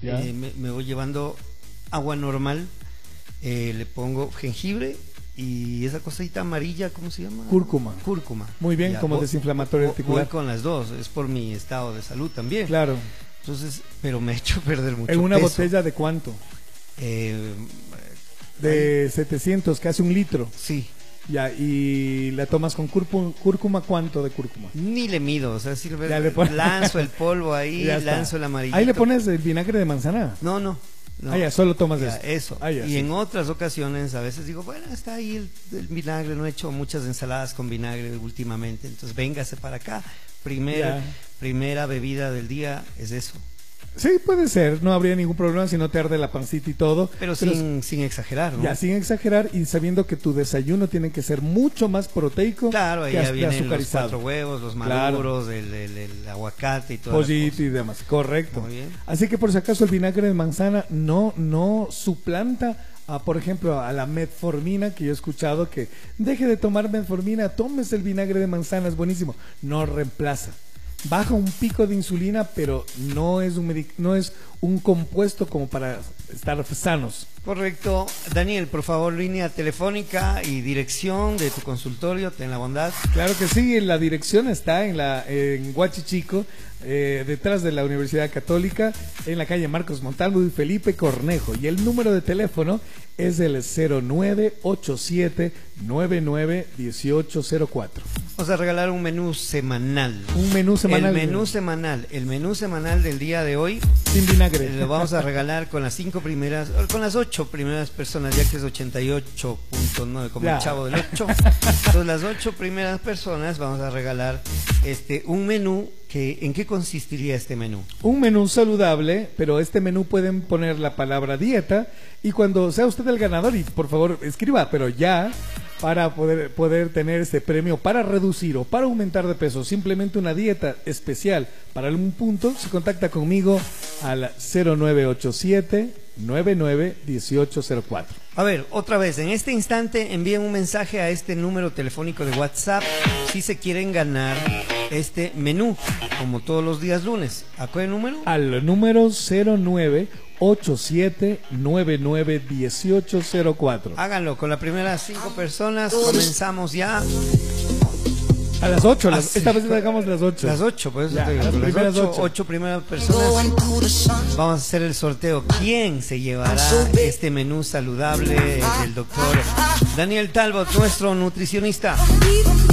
me voy llevando agua normal, le pongo jengibre y esa cosita amarilla, ¿cómo se llama? Cúrcuma. Cúrcuma. Muy bien, como desinflamatorio articular. Voy con las dos, es por mi estado de salud también. Claro. Entonces, pero me ha hecho perder mucho ¿En una peso. botella de cuánto? De 700, casi un litro. Sí. Ya, y la tomas con cúrcuma, ¿cuánto de cúrcuma? Ni le mido, o sea, sirve, lanzo el polvo ahí, lanzo el amarillito. ¿Ahí le pones el vinagre de manzana? No. Ya, solo tomas eso. Ya, y sí. En otras ocasiones a veces digo, bueno, está ahí el vinagre, no he hecho muchas ensaladas con vinagre últimamente, entonces véngase para acá. Primera bebida del día es eso. Sí, puede ser, no habría ningún problema si no te arde la pancita y todo. Pero sin exagerar, ¿no? Ya, sin exagerar y sabiendo que tu desayuno tiene que ser mucho más proteico. Claro, ahí ya vienen los 4 huevos, los maduros, el aguacate y todo. Pollito y demás, correcto. Muy bien. Así que por si acaso el vinagre de manzana no suplanta por ejemplo, a la metformina, que yo he escuchado que deje de tomar metformina, tomes el vinagre de manzana, es buenísimo. No reemplaza. Baja un pico de insulina, pero no es un compuesto como para estar sanos. Correcto. Daniel, por favor, línea telefónica y dirección de tu consultorio, ten la bondad. Claro que sí, la dirección está en Huachichico, detrás de la Universidad Católica, en la calle Marcos Montalvo y Felipe Cornejo. Y el número de teléfono es el 0987-991804. Vamos a regalar un menú semanal. Un menú semanal. El menú semanal del día de hoy. Sin vinagre. Lo vamos a regalar con las 8 primeras personas, ya que es 88.9, como el Chavo del 8. Entonces, las 8 primeras personas vamos a regalar un menú. ¿En qué consistiría este menú? Un menú saludable, pero este menú pueden poner la palabra dieta y cuando sea usted el ganador, y por favor escriba, pero ya, para poder tener este premio para reducir o para aumentar de peso, simplemente una dieta especial para algún punto, se contacta conmigo al 0987-991804. A ver, otra vez, en este instante envíen un mensaje a este número telefónico de WhatsApp si se quieren ganar este menú, como todos los días lunes. ¿A cuál número? Al número 0987-991804. Háganlo, con las primeras 5 personas comenzamos ya. A las 8, esta vez hagamos las 8. Las 8, pues ya, las primeras 8 primeras personas. Vamos a hacer el sorteo. ¿Quién se llevará este menú saludable del doctor Daniel Talbot, nuestro nutricionista?